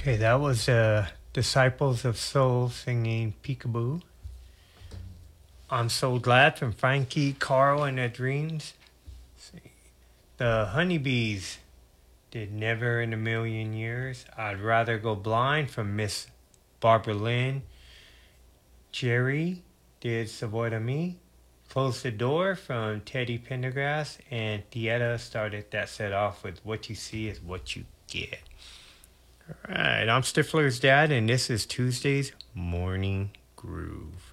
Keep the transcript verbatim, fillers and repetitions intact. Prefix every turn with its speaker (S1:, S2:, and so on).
S1: Okay, that was uh, Disciples of Soul singing Peekaboo. I'm So Glad from Frankie, Carl, and their Dreams. The Honeybees did Never in a Million Years. I'd Rather Go Blind from Miss Barbara Lynn. Jerry did Savoy to Me. Close the Door from Teddy Pendergrass. And Dieta started that set off with What You See Is What You Get. All right, I'm Stifler's dad, and this is Tuesday's Morning Groove.